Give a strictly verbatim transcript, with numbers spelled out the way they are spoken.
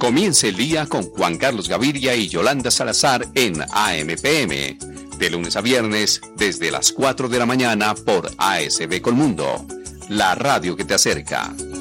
Comience el día con Juan Carlos Gaviria y Yolanda Salazar en A M P M. De lunes a viernes, desde las cuatro de la mañana por A S B Colmundo, la radio que te acerca.